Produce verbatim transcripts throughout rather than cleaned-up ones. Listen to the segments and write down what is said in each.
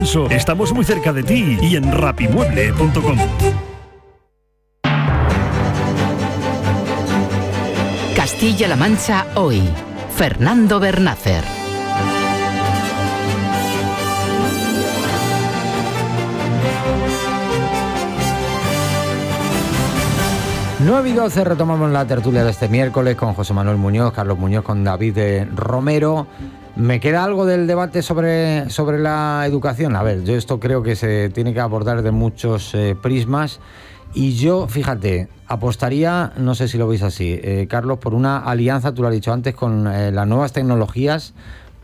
Estamos muy cerca de ti y en rapimueble punto com. Castilla-La Mancha hoy. Fernando Bernácer. nueve y doce retomamos la tertulia de este miércoles con José Manuel Muñoz, Carlos Muñoz, con David eh, Romero. ¿Me queda algo del debate sobre, sobre la educación? A ver, yo esto creo que se tiene que abordar de muchos eh, prismas y yo, fíjate, apostaría, no sé si lo veis así, eh, Carlos, por una alianza, tú lo has dicho antes, con eh, las nuevas tecnologías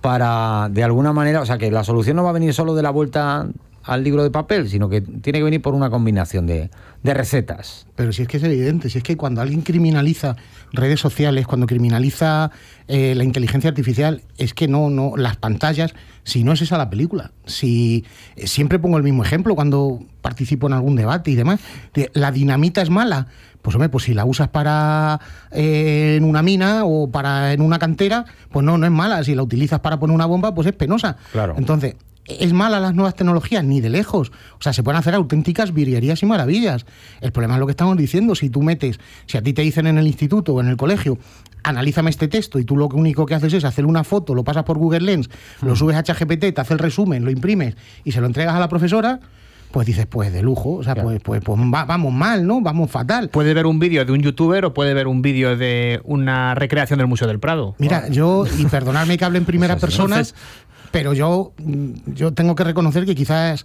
para, de alguna manera, o sea, que la solución no va a venir solo de la vuelta al libro de papel, sino que tiene que venir por una combinación de, de recetas. Pero si es que es evidente, si es que cuando alguien criminaliza redes sociales, cuando criminaliza eh, la inteligencia artificial, es que no, no, las pantallas, si no es esa la película. Si eh, siempre pongo el mismo ejemplo cuando participo en algún debate y demás, de, la dinamita es mala. Pues hombre, pues si la usas para eh, en una mina o para en una cantera, pues no, no es mala. Si la utilizas para poner una bomba, pues es penosa. Claro. Entonces, ¿es mala las nuevas tecnologías? Ni de lejos. O sea, se pueden hacer auténticas virguerías y maravillas. El problema es lo que estamos diciendo. Si tú metes, si a ti te dicen en el instituto o en el colegio, analízame este texto, y tú lo único que haces es hacer una foto, lo pasas por Google Lens, mm. lo subes a ChatGPT, te hace el resumen, lo imprimes y se lo entregas a la profesora, pues dices, pues de lujo, o sea, claro. pues, pues, pues va, vamos mal, ¿no? Vamos fatal. Puede ver un vídeo de un youtuber o puede ver un vídeo de una recreación del Museo del Prado. Mira, oh. yo, y perdonadme que hable en primera pues persona, entonces... pero yo, yo tengo que reconocer que quizás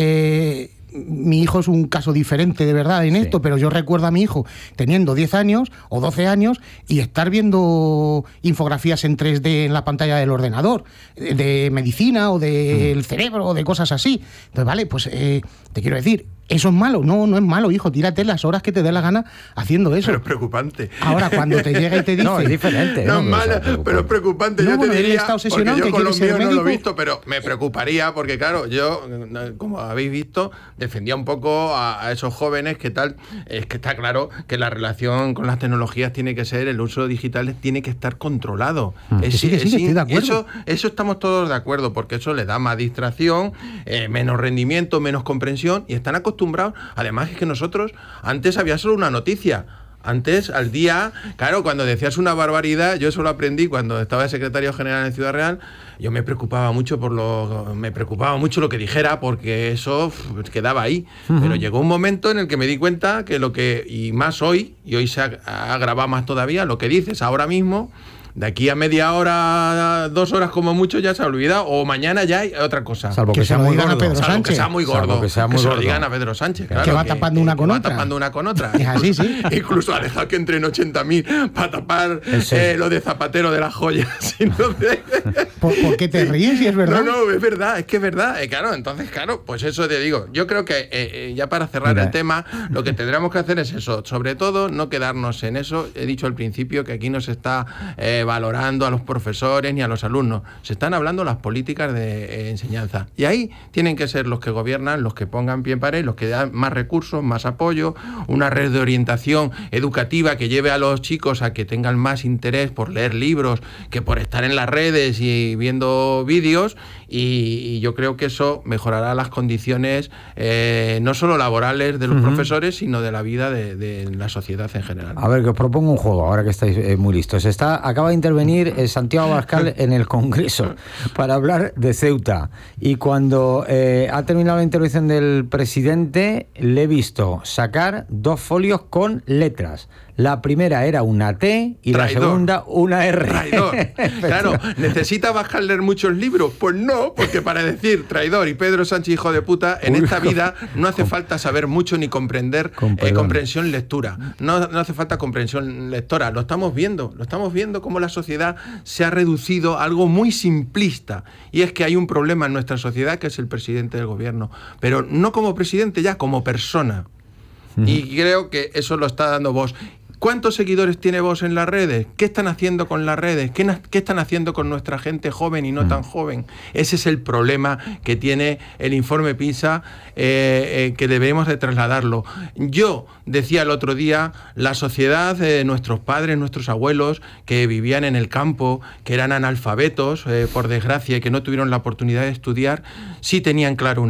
eh, mi hijo es un caso diferente de verdad en sí. esto, pero yo recuerdo a mi hijo teniendo diez años o doce años y estar viendo infografías en tres D en la pantalla del ordenador, de medicina o del mm. cerebro o de cosas así. Entonces, vale, pues eh, te quiero decir, ¿eso es malo? No, no es malo, hijo. Tírate las horas que te dé la gana haciendo eso. Pero es preocupante. Ahora, cuando te llega y te dice... No, es diferente. No, no es mala, pero es preocupante. No, yo bueno, te diría, está porque yo con los míos no médico. lo he visto, pero me preocuparía porque, claro, yo, como habéis visto, defendía un poco a, a esos jóvenes que tal... Es que está claro que la relación con las tecnologías tiene que ser, el uso digital tiene que estar controlado. Mm, es, sí, que sí, es, que estoy de acuerdo. Eso, eso estamos todos de acuerdo, porque eso le da más distracción, eh, menos rendimiento, menos comprensión, y están acostumbrados, además es que nosotros, antes había solo una noticia. Antes, al día, claro, cuando decías una barbaridad, yo eso lo aprendí cuando estaba de secretario general en Ciudad Real, yo me preocupaba mucho por lo me preocupaba mucho lo que dijera, porque eso uf, quedaba ahí. Uh-huh. Pero llegó un momento en el que me di cuenta que lo que, y más hoy, y hoy se ha, ha agravado más todavía, lo que dices ahora mismo, de aquí a media hora, dos horas como mucho, ya se ha olvidado, o mañana ya hay otra cosa. Salvo que, que sea muy gordo. Pedro Salvo Sánchez. que sea muy gordo. Que, sea muy que se gordo. lo digan a Pedro Sánchez. Claro, que va tapando que, una que con va otra. tapando una con otra. Es así, sí. Incluso ha dejado que entren ochenta mil para tapar eh, lo de Zapatero de las joyas. Entonces... ¿Por, ¿Por qué te ríes si es verdad? No, no, es verdad, es que es verdad. Eh, claro, entonces, claro, pues eso te digo. Yo creo que, eh, eh, ya para cerrar Mira. el tema, lo que tendríamos que hacer es eso. Sobre todo, no quedarnos en eso. He dicho al principio que aquí no se está eh, valorando a los profesores ni a los alumnos. Se están hablando las políticas de eh, enseñanza. Y ahí tienen que ser los que gobiernan, los que pongan pie en pared, los que dan más recursos, más apoyo, una red de orientación educativa que lleve a los chicos a que tengan más interés por leer libros que por estar en las redes y viendo vídeos. Y, y yo creo que eso mejorará las condiciones eh, no solo laborales de los uh-huh. profesores, sino de la vida de, de la sociedad en general. A ver, que os propongo un juego, ahora que estáis eh, muy listos. Está, acaba de intervenir eh, Santiago Abascal en el Congreso para hablar de Ceuta. Y cuando eh, ha terminado la intervención del presidente, le he visto sacar dos folios con letras. La primera era una T y Traidor. La segunda una R. Traidor. Claro, ¿necesita Abascal leer muchos libros? Pues no, porque para decir traidor y Pedro Sánchez hijo de puta, en esta vida no hace falta saber mucho ni comprender eh, comprensión lectura. No, no hace falta comprensión lectora. Lo estamos viendo, lo estamos viendo cómo la sociedad se ha reducido a algo muy simplista. Y es que hay un problema en nuestra sociedad que es el presidente del gobierno. Pero no como presidente ya, como persona. Uh-huh. Y creo que eso lo está dando Vox. ¿Cuántos seguidores tiene Vox en las redes? ¿Qué están haciendo con las redes? ¿Qué, na- qué están haciendo con nuestra gente joven y no mm. tan joven? Ese es el problema que tiene el informe PISA, eh, eh, que debemos de trasladarlo. Yo decía el otro día, la sociedad de nuestros padres, nuestros abuelos, que vivían en el campo, que eran analfabetos, eh, por desgracia, y que no tuvieron la oportunidad de estudiar, sí tenían claro una